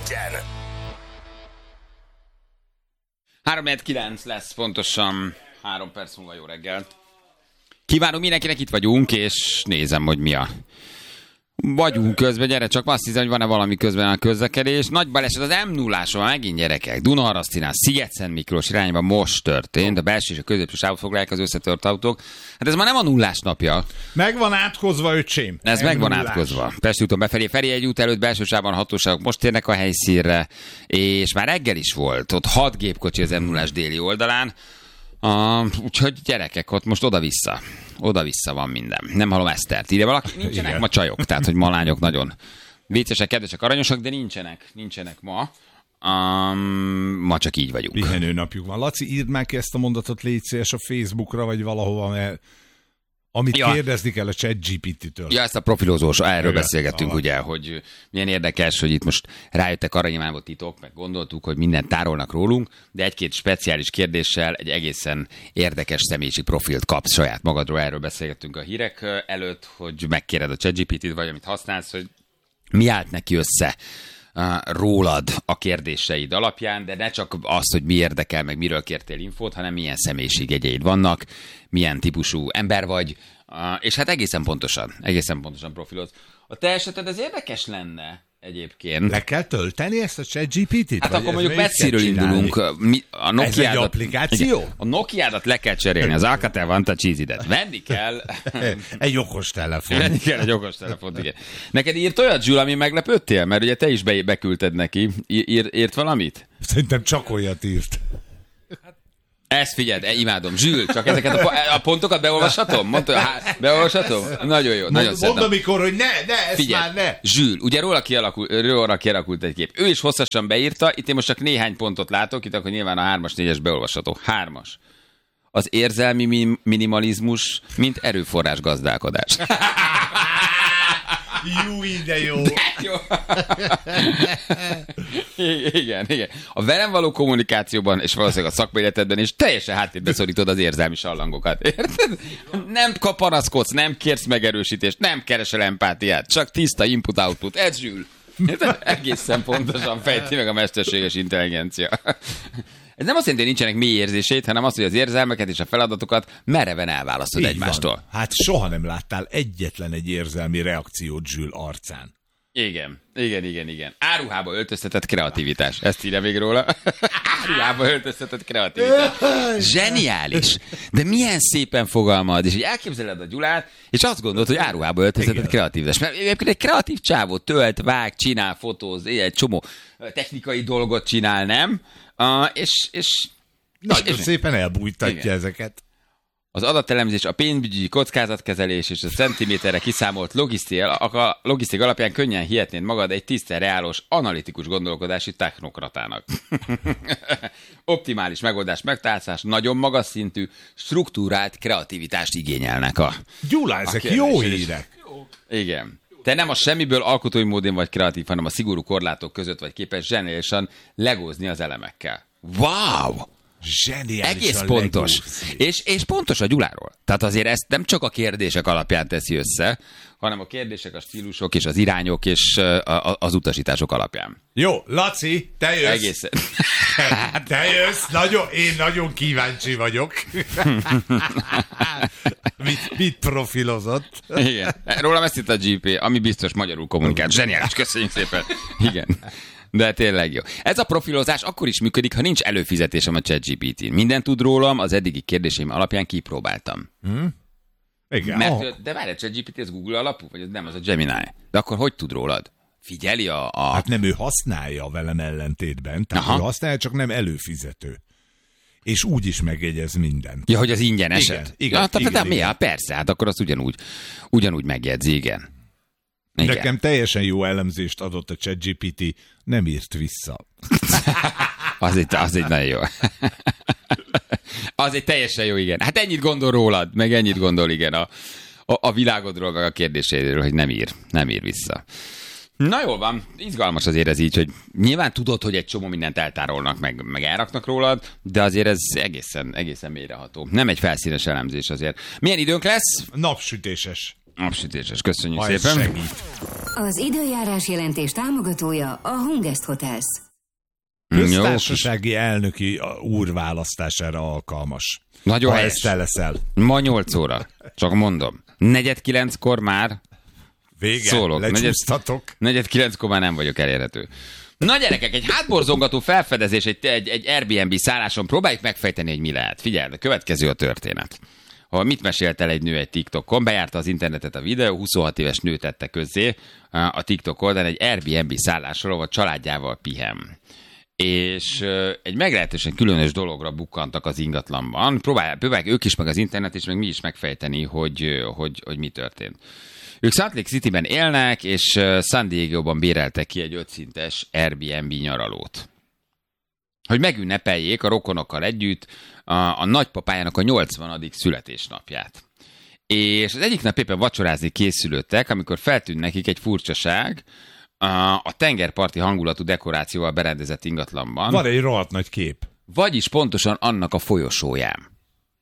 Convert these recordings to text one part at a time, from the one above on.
legyen. 3:09 lesz pontosan 3 perc múlva. Jó reggel. Kívánunk mindenkinek, itt vagyunk, és nézem, hogy mi a... Vagyunk közben, gyere, csak azt hiszem, hogy van-e valami közben a közlekedés. Nagy baleset az M0-áson, megint gyerekek. Dunaharasztinál, Sziget-Szent Miklós irányban most történt. A belső és a középső sávot foglalják az összetört autók. Hát ez már nem a nullás napja. Meg van átkozva, öcsém. Ez meg van átkozva. Pesti úton befelé, Ferihegy út előtt belső sávban a hatóságok most térnek a helyszínre, és már reggel is volt. Ott 6 gépkocsi az M0-ás déli oldalán. Úgyhogy gyerekek, ott most oda-vissza van minden. Nem hallom Esztert. Ide valaki? Nincsenek ma csajok, tehát hogy ma lányok nagyon viccesek, kedvesek, aranyosak, de nincsenek ma. Ma csak így vagyunk. Pihenő napjuk van. Laci, írd már ki ezt a mondatot, légy szíves a Facebookra, vagy valahova, mert amit kérdezni kell a ChatGPT-től. Ja, ezt a profilozós, erről beszélgettünk, ugye, hogy milyen érdekes, hogy itt most rájöttek arra, nyilván volt titok, meg gondoltuk, hogy mindent tárolnak rólunk, de egy-két speciális kérdéssel egy egészen érdekes személyiségi profilt kapsz saját magadról. Erről beszélgettünk a hírek előtt, hogy megkéred a ChatGPT-t, vagy amit használsz, hogy mi állt neki össze rólad a kérdéseid alapján, de ne csak azt, hogy mi érdekel, meg miről kértél infót, hanem milyen személyiségjegyeid vannak, milyen típusú ember vagy, és hát egészen pontosan profiloz. A te eseted ez érdekes lenne egyébként. Le kell tölteni ezt a ChatGPT-t? Hát akkor mondjuk Petsziről indulunk. A ez egy applikáció? Igen, a Nokiádat le kell cserélni, az Alcatel Vantage Cheezy-det. Venni kell... egy okostelefon. Venni kell egy okostelefont, igen. Neked írt olyat, Zsül, ami meglepődtél? Mert ugye te is beküldted neki. Írt valamit? Szerintem csak olyat írt. Ezt figyeld, imádom. Zsül, csak ezeket a pontokat beolvashatom? Beolvashatom? Nagyon jó, nagyon szeretem. Mondd amikor, hogy ne, ezt figyelj, már ne. Zsül, ugye róla kialakult egy kép. Ő is hosszasan beírta, itt én most csak néhány pontot látok, itt akkor nyilván a 3-as, 4-es beolvasható. 3-as. Az érzelmi minimalizmus, mint erőforrás gazdálkodás. Jó, de jó. Jó. Igen. A velem való kommunikációban, és valószínűleg a szakmai életedben is teljesen háttérbe szorítod az érzelmi sallangokat. Érted? Nem panaszkodsz, nem kérsz megerősítést, nem keresel empátiát, csak tiszta input-output. Ez Zsül. Egészen pontosan fejti meg a mesterséges intelligencia. Ez nem azt jelenti, hogy nincsenek mély érzéseid, hanem az, hogy az érzelmeket és a feladatokat mereven elválasztod egymástól. Van. Hát soha nem láttál egyetlen egy érzelmi reakciót Zsül arcán. Igen. Áruhába öltöztetett kreativitás. Ezt írja még róla. Áruhába öltöztetett kreativitás. Zseniális. De milyen szépen fogalmad, és hogy elképzeled a Gyulát, és azt gondolod, hogy áruhába öltöztetett kreativitás. Mert egyébként egy kreatív csávó tölt, vág, csinál, fotóz, egy csomó technikai dolgot csinál, nem? És nagyon szépen elbújtatja ezeket. Az adatelemzés, a pénzügyi kockázatkezelés és a centiméterre kiszámolt logisztika alapján könnyen hihetnéd magad egy tisztán reálos, analitikus gondolkodási technokratának. Optimális megoldás megtalálás, nagyon magas szintű, struktúrált kreativitást igényelnek a... Gyula, ezek jó hírek. Igen. Te nem a semmiből alkotói módon vagy kreatív, hanem a szigorú korlátok között vagy képes zseniálisan legózni az elemekkel. Wow! Zseniális. Egész pontos. És pontos a Gyuláról. Tehát azért ezt nem csak a kérdések alapján teszi össze, hanem a kérdések, a stílusok és az irányok és az utasítások alapján. Jó, Laci, te jössz. Egészen. Te jössz. Én nagyon kíváncsi vagyok. Mit profilozott? Igen. Rólam ezt itt a GP, ami biztos magyarul kommunikált. Zseniális, köszönjük szépen. Igen. De tényleg jó. Ez a profilozás akkor is működik, ha nincs előfizetésem a ChatGPT-n. Mindent tud rólam, az eddigi kérdéseim alapján kipróbáltam. Igen. De várj, a ChatGPT ez Google alapú? Vagy ez nem, az a Gemini? De akkor hogy tud rólad? Figyeli a... Hát nem, ő használja velem ellentétben. Tehát ő használja, csak nem előfizető. És úgy is megjegyez mindent. Ja, hogy az ingyen eset? Igen. Igen. Persze, hát akkor azt ugyanúgy megjegyzi, igen. Nekem teljesen jó elemzést adott a ChatGPT, nem írt vissza. az egy nagyon jó. Az egy teljesen jó, igen. Hát ennyit gondol rólad, meg ennyit gondol, igen, a világodról, meg a kérdéséről, hogy nem ír vissza. Na jól van, izgalmas azért ez így, hogy nyilván tudod, hogy egy csomó mindent eltárolnak, meg elraknak rólad, de azért ez egészen mélyreható. Nem egy felszínes elemzés azért. Milyen időnk lesz? Napsütéses. Napsütéses, köszönjük szépen. Segít. Az időjárás jelentés támogatója a Hungest Hotels. Köztársasági elnöki úr választására alkalmas. Nagyon helyes. Ezt te leszel. Ma 8 óra. Csak mondom. 8:45-kor már vége, szólok. lecsúsztatok. 8:45-kor már nem vagyok elérhető. Na gyerekek, egy hátborzongató felfedezés egy Airbnb szálláson, próbáljuk megfejteni, hogy mi lehet. Figyeld, a következő a történet. Mit mesélt el egy nő egy TikTokon, bejárta az internetet a videó, 26 éves nő tette közzé a TikTok oldalon egy Airbnb szállásról, ahol családjával pihen. És egy meglehetősen különös dologra bukkantak az ingatlanban. Próbálják ők is, meg az internet is, meg mi is megfejteni, hogy mi történt. Ők Salt Lake Cityben élnek, és San Diego-ban béreltek ki egy 5 szintes Airbnb nyaralót. Hogy megünnepeljék a rokonokkal együtt a nagypapájának a 80. születésnapját. És az egyik nap éppen vacsorázni készülöttek, amikor feltűnt nekik egy furcsaság a tengerparti hangulatú dekorációval berendezett ingatlanban. Van egy rohadt nagy kép. Vagyis pontosan annak a folyosóján.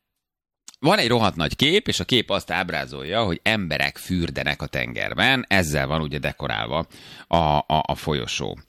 Van egy rohadt nagy kép, és a kép azt ábrázolja, hogy emberek fürdenek a tengerben, ezzel van ugye dekorálva a folyosó.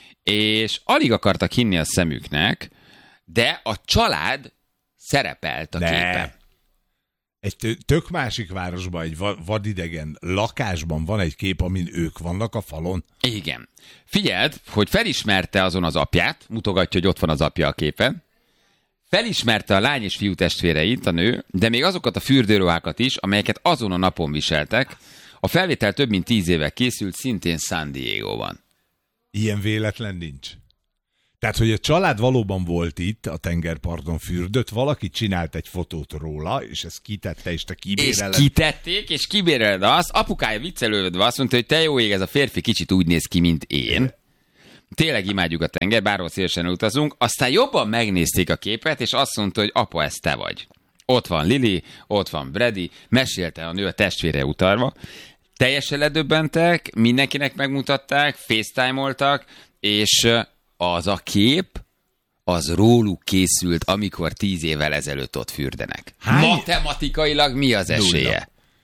És alig akartak hinni a szemüknek, de a család szerepelt a képen. Egy tök másik városban, egy vadidegen lakásban van egy kép, amin ők vannak a falon. Igen. Figyeld, hogy felismerte azon az apját, mutogatja, hogy ott van az apja a képen, felismerte a lány és fiú testvéreit, a nő, de még azokat a fürdőruhákat is, amelyeket azon a napon viseltek. A felvétel több mint 10 éve készült, szintén San Diego-ban. Ilyen véletlen nincs. Tehát, hogy a család valóban volt itt, a tengerparton fürdött, valaki csinált egy fotót róla, és ezt kitette, és te kibéreled. És kitették, és kibéreled azt. Apukája viccelődve azt mondta, hogy te jó ég, ez a férfi kicsit úgy néz ki, mint én. Tényleg imádjuk a tenger, bárhol szélesen utazunk. Aztán jobban megnézték a képet, és azt mondta, hogy apa, ez te vagy. Ott van Lili, ott van Brady, mesélte a nő a testvére utalva. Teljesen ledöbbentek, mindenkinek megmutatták, FaceTime-oltak, és az a kép, az róluk készült, amikor 10 évvel ezelőtt ott fürdenek. Matematikailag mi az esélye?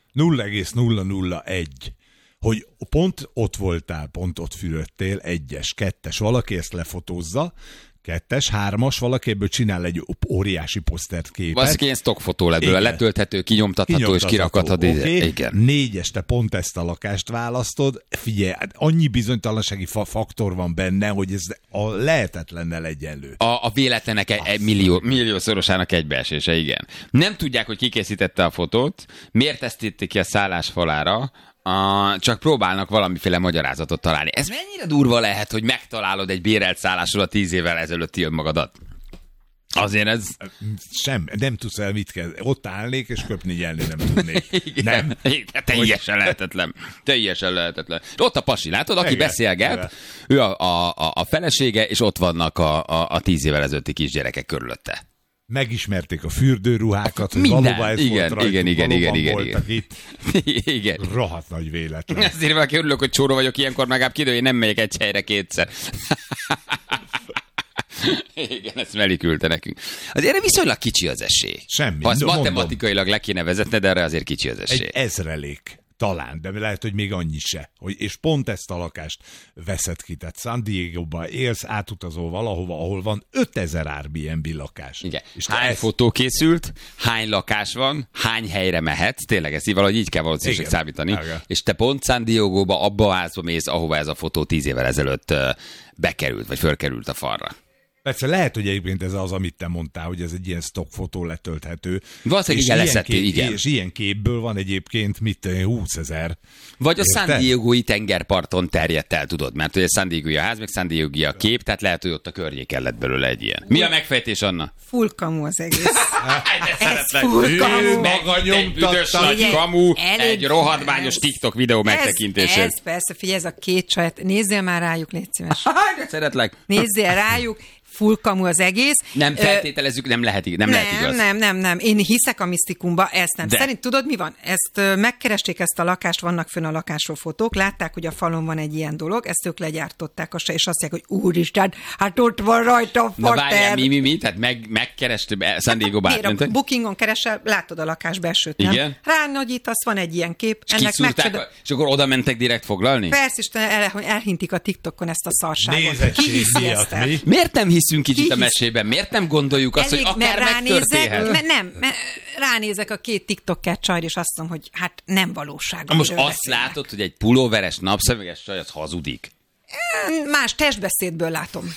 0,001. Hogy pont ott voltál, pont ott fürödtél, 1-es, 2-es, valaki ezt lefotózza, 2-es, 3-as, valaki ebből csinál egy óriási posztert képet. Valószínűleg ilyen stockfotó lett belőle, letölthető, kinyomtatható és kirakhatod. Okay. Igen. 4-es, te pont ezt a lakást választod. Figyelj, annyi bizonytalansági faktor van benne, hogy ez a lehetetlennel egyenlő. A véletlenek milliószorosának egybeesése, igen. Nem tudják, hogy ki készítette a fotót, miért ezt írték ki a szállás falára, csak próbálnak valamiféle magyarázatot találni. Ez mennyire durva lehet, hogy megtalálod egy bérelt szállásról a 10 évvel ezelőtti önmagadat? Azért ez... Nem tudsz el mit kell. Ott állnék, és köpni nyelni nem tudnék. Nem. Teljesen lehetetlen. Teljesen lehetetlen. Ott a pasi, látod, aki beszélget, ő a felesége, és ott vannak a 10 évvel ezelőtti kisgyerekek körülötte. Megismerték a fürdőruhákat, hogy valóban ez volt rajtuk, igen. voltak itt. Igen. Rohadt nagy véletlen. Ezért valaki örülök, hogy csóró vagyok, ilyenkor megább kidő, én nem megyek egy helyre kétszer. Igen, ezt Meli küldte nekünk. Azért erre viszonylag kicsi az esély. Semmi. Ha azt matematikailag le kéne vezetni, de erre azért kicsi az esély. Egy 1000-elék. Talán, de lehet, hogy még annyi se. És pont ezt a lakást veszed ki. Tehát San Diego-ban élsz, átutazol valahova, ahol van 5000 Airbnb lakás. Igen. És hány fotó készült, hány lakás van, hány helyre mehetsz, tényleg ezt valahogy így kell valószínűleg számítani. Igen. És te pont San Diego-ba, abba a házba mész, ahova ez a fotó 10 évvel ezelőtt bekerült, vagy fölkerült a falra. Persze lehet, hogy egyébként ez az, amit te mondtál, hogy ez egy ilyen stockfotó letölthető. Valószínűleg igen, leszettél, igen. És ilyen képből van egyébként 20 000. Vagy a San Diego-i tengerparton terjedt el, tudod, mert ugye San Diego-i a ház, meg San Diego-i a kép, tehát lehet, hogy ott a környéken lett belőle egy ilyen. Mi a megfejtés, Anna? Full kamu az egész. Ez full kamu. Maga egy büdös nagy kamu, egy rohadmányos TikTok videó megtekintésén. Ez persze, figyelj, ez a két csajt. Nézzél már rájuk, légy szíves. De szeretlek. Nézzél rájuk. full kamu az egész. Nem feltételezzük, nem lehet igaz. Nem. Én hiszek a misztikumba, ezt nem. Szerint tudod, mi van? Ezt megkeresték ezt a lakást, vannak fönn a lakásról fotók, látták, hogy a falon van egy ilyen dolog, ezt ők legyártották, és azt mondják, hogy úristen, hát ott van rajta a fater. Na várjál, mi? Tehát megkerestél, San Diego-ba átmentek? Bookingon keresel, látod a lakás belsőt, nem? Igen. Ránynagyítasz, van egy ilyen kép. És akkor oda mentek direkt foglalni? Persze, Isten, elhintik a TikTokon ezt a szarságot. Nézettség miatt mi? Miért nem hiszünk kicsit a mesében? Miért nem gondoljuk azt, hogy akár megtörténhet? Nem, ránézek a 2 TikToker csajra, és azt mondom, hogy hát nem valóság. Most azt látod, hogy egy pulóveres, napszemüveges csaj az hazudik? Más testbeszédből látom.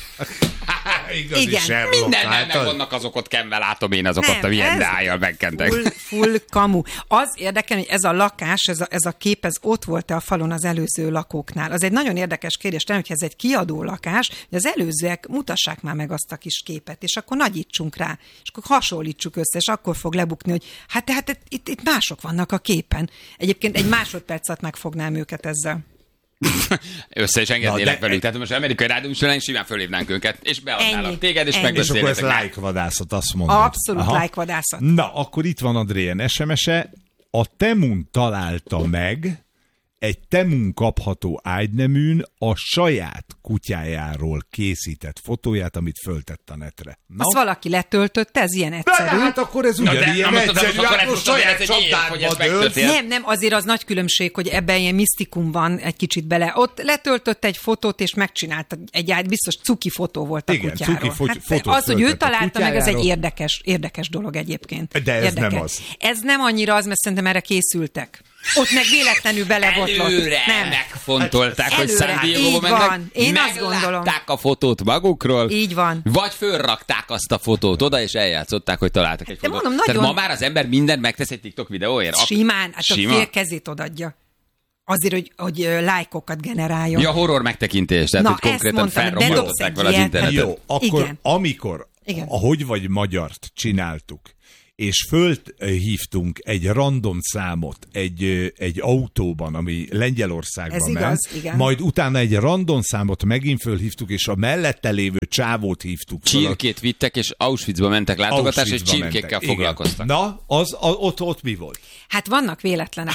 Igen. Mindennek vannak azok ott kenve, látom én azokat, amilyen dájjal megkentek. Full kamu. Az érdekel, hogy ez a lakás, ez a kép, ez ott volt-e a falon az előző lakóknál. Az egy nagyon érdekes kérdés, nem, hogyha ez egy kiadó lakás, hogy az előzőek mutassák már meg azt a kis képet, és akkor nagyítsunk rá, és akkor hasonlítsuk össze, és akkor fog lebukni, hogy hát itt mások vannak a képen. Egyébként egy másodperc alatt megfognám őket ezzel. Össze is engednélek velük. Tehát most amerikai rádióműsorán simán fölhívnánk őket, és beadnálak téged, és megbeszélnétek. És akkor ez like-vadászat, azt mondod. Abszolút like-vadászat. Na, akkor itt van Adrien SMS-e. A Temun találta meg egy Temun kapható ágyneműn a saját kutyájáról készített fotóját, amit föltett a netre. Na? Azt valaki letöltötte, ez ilyen egyszerű. Hát akkor ez ugyanilyen egyszerű, hát most saját csapdádba. Nem, azért az nagy különbség, hogy ebben ilyen misztikum van egy kicsit bele. Ott letöltött egy fotót, és megcsinálta egy biztos cuki fotó volt a kutyáról. Az, hogy ő találta meg, ez egy érdekes dolog egyébként. De ez nem az. Ez nem annyira az, mert szerintem erre készültek. Ott meg véletlenül belebotlott. Előre megfontolták, hogy San Diego-ba mennek. Én azt gondolom. Meglátták a fotót magukról. Így van. Vagy fölrakták azt a fotót oda, és eljátszották, hogy találtak egy fotót. Mondom, tehát nagyon... ma már az ember mindent megtesz egy TikTok videóért. Simán, hát a fél kezét odadja. Azért, hogy lájkokat generáljon. Ja, horror megtekintés, tehát hogy konkrétan felrobbantották vele az internetet. Jó, akkor amikor ahogy vagy magyart csináltuk, és fölhívtunk egy random számot egy autóban, ami Lengyelországban ment, igaz, majd utána egy random számot megint fölhívtuk, és a mellette lévő csávót hívtuk. Csirkét vittek, és Auschwitzba mentek látogatásra, és csirkékkel foglalkoztak. Na, ott mi volt? Hát vannak véletlenek.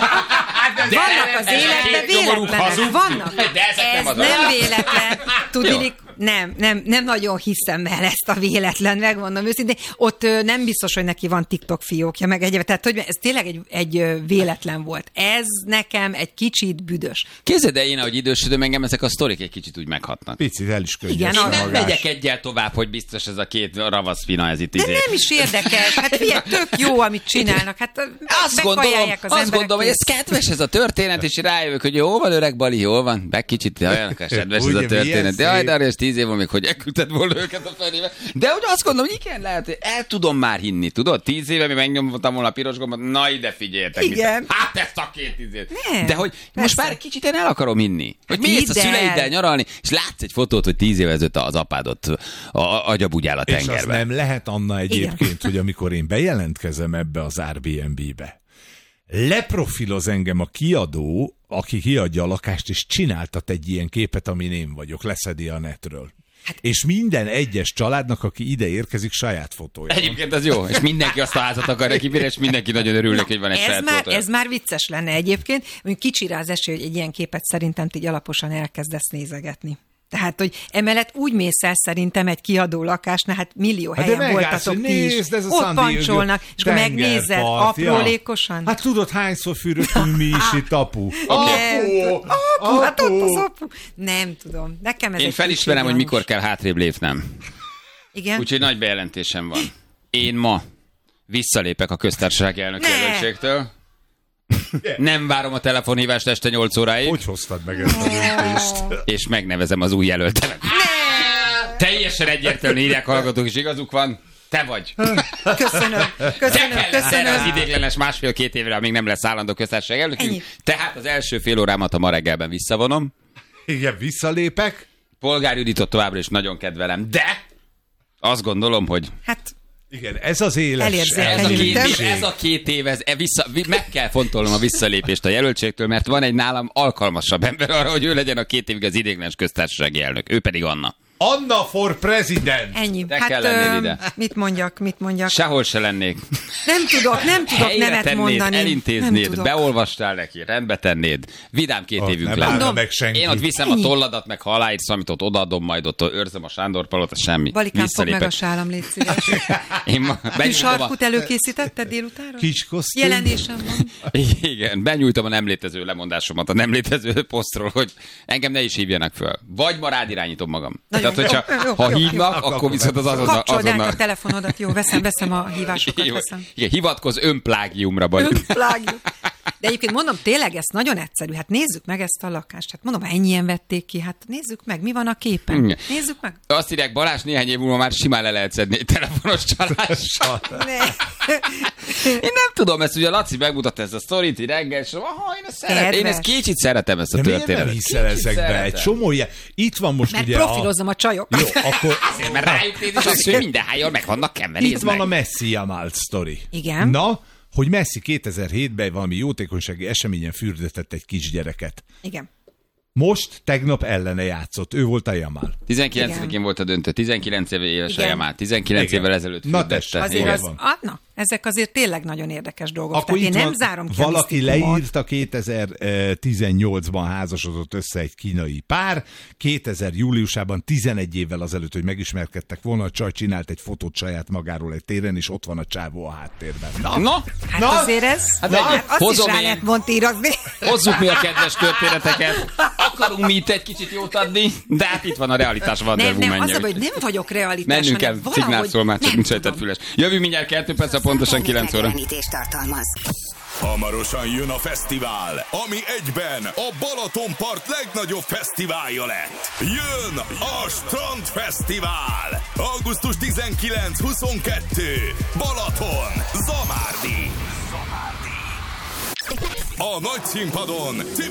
Vannak az életben véletlenek. Vannak. Ez nem véletlen. Tudni, nem nagyon hiszem el ezt a véletlen, megmondom őszintén. Ott nem biztos, hogy neki van TikTok fiókja, meg egyébként. Tehát, hogy ez tényleg egy véletlen volt. Ez nekem egy kicsit büdös. Képzeld el én, ahogy idősödöm, engem ezek a sztorik egy kicsit úgy meghatnak. Picit el is könnyes. Igen, nem megyek egyel tovább, hogy biztos ez a 2 ravaszpina, ez itt de nem is érdekes. Hát figyelj, tök jó, amit csinálnak. Hát azt gondolom, hogy ez kedves ez a történet, és rájövök, hogy jó van, öreg Bali, jó van, meg kicsit olyan kedves ez a történet. De jaj, Darius, 10 év van még, hogy elküldted volna őket a felébe. De hogy azt gondolom, hogy igen, lehet, hogy el tudom már hinni, tudod? 10 éve mi megnyomtam volna a piros gombot, na ide figyeljetek. Igen. Hát ezt a 2 évet. De hogy most már kicsit én el akarom hinni. Hogy mész a szüleiddel nyaralni, és látsz egy fotót, hogy 10 éve ezelőtt az apádot agyabugyál a tengerbe. És az nem lehet, Anna, egyébként, hogy amikor én bejelentkezem ebbe az Airbnb-be, leprofiloz engem a kiadó, aki kiadja a lakást, és csináltat egy ilyen képet, amin én vagyok, leszedi a netről. Hát, és minden egyes családnak, aki ide érkezik, saját fotója. Egyébként az jó, és mindenki azt a házat akarja kibírni, és mindenki nagyon örülnek, hogy van egy saját fotója. Ez már vicces lenne egyébként, hogy kicsi rá az esély, hogy egy ilyen képet szerintem így alaposan elkezdesz nézegetni. Tehát, hogy emellett úgy mész el szerintem egy kiadó lakásnál, hát millió helyen voltatok ti is. Ott pancsolnak, és akkor megnézed aprólékosan. Hát tudod, hányszor fürödtünk mi is itt, apu? Apu. Nem tudom. Nekem ez én felismerem, hogy mikor kell hátrébb lépnem. Igen? Úgyhogy nagy bejelentésem van. Én ma visszalépek a köztársasági elnök jelöltségtől. Nem várom a telefonhívást este 8 óráig. Hogy hoztad meg ezt a döntést? És megnevezem az új jelöltemet. Teljesen egyértelműen írják hallgatók, és igazuk van. Te vagy. Köszönöm. Az idéglenes 1,5-2 évre, amíg nem lesz állandó köztársasági elnökünk. Tehát az első fél órámat a ma reggelben visszavonom. Igen, visszalépek. Polgár Juditot továbbra is nagyon kedvelem, de azt gondolom, hogy... Hát... Igen, ez az éles. Ez a 2 év, meg kell fontolnom a visszalépést a jelöltségtől, mert van egy nálam alkalmasabb ember arra, hogy ő legyen a 2 évig az ideiglenes köztársasági elnök. Ő pedig Anna. Anna for president! Ennyi. Te kell lennél ide. Mit mondjak? Sehol se lennék. Nem tudok Helyre nevet tennéd, mondani. elintéznéd, beolvastál neki, rendbe tennéd. Vidám 2 évünk Nem lesz. állna meg senki. Én ott viszem a tolladat, meg ha aláírsz, amit ott odaadom, majd ott őrzöm a Sándor Palota, semmi. Balikám, fog meg a sálam, légy szíves. Kis sarkut előkészítetted délutánra? Kis kosztüm. Jelenésem van. Igen, benyújtom a nem létező lemondásomat a nem létező posztról, hogy engem ne is hívjanak föl. Vagy ma rád irányítom magam. Nagyon Tehát, hogyha jó, ha jó, hívnak, jó. akkor viszont az Kapcsold át azonnal... a telefonodat, jó, veszem a hívásokat. Jó, Veszem. igen, hivatkozz önplágiumra, Bali. Önplágium. De egyébként mondom, tényleg ez nagyon egyszerű. Hát nézzük meg ezt a lakást. Hát mondom, ennyien vették ki. Hát nézzük meg, mi van a képen. Igen. Nézzük meg. Azt írják, Balázs néhány év múlva már simán le lehet szedni egy telefonos csalással. Én nem tudom, ezt ugye Laci megmutatta ezt a sztorit, így reggel, és én ezt kicsit szeretem, ezt a De miért történetet. nem hiszel ezekbe? Egy csomó ilyen... Itt van most Mert ugye profilozom a csajokat. Jó, akkor... Azért, mert rájuk néz, és azt, hogy minden hányan meg vannak kenve, Itt nézd van meg. a Messi Yamal sztori. Igen. Na, hogy Messi 2007-ben valami jótékonysági eseményen fürdetett egy kisgyereket. Igen. Most tegnap ellene játszott. Ő volt a Yamal. 19-én volt a döntő, 19 éves Igen. a Yamal, 19 Igen. évvel ezelőtt Na fürdette. tessék, Azért igen. az, van. na, ezek azért tényleg nagyon érdekes dolgok. Akkor Tehát én itt nem van, zárom ki a valaki misztikumot. leírta, 2018-ban házasodott össze egy kínai pár, 2000 júliusában 11 évvel azelőtt, hogy megismerkedtek volna, a csaj csinált egy fotót saját magáról egy téren, és ott van a csávó a háttérben. Na, Hát Na? azért ez, Hát hát egy- azt is hozom rá én. lehet montírozni. Hozzuk mi a kedves történeteket. Akarunk mi itt egy kicsit jót adni, de hát itt van a realitás Wonder Nem, Woman-je. az a baj, hogy nem vagyok realitás, Mennünk kell, hanem valahogy szignálszól már, csak nem nincs rajtad tudom. füles. Jövünk mindjárt 2 perc, pontosan 9 óra. Megjelenítést tartalmaz. Hamarosan jön a fesztivál, ami egyben a Balatonpart legnagyobb fesztiválja lett. Jön a Strandfesztivál! Augusztus 19-22. Balaton, Zamárdi. A nagy színpadon